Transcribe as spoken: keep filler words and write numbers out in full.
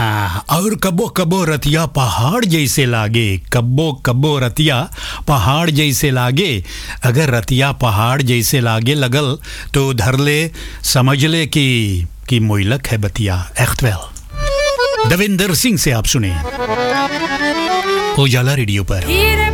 हाँ, और कबो कबो रतिया पहाड़ जैसे लागे, कबो कबो रतिया पहाड़ जैसे लागे। अगर रतिया पहाड़ जैसे लागे लगल तो धर ले, समझ ले कि कि मोइलक है बतिया। echt wel। दविंदर सिंह से आप सुने उजाला रेडियो पर।